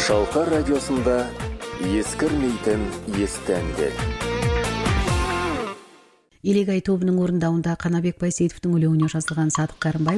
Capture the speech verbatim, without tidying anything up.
Шалқар радиосында ескірмейтін есті әндер. Илегай тобының орындауында Қанабек Байсейітовтың өлеңіне жазылған Садық Карымбаев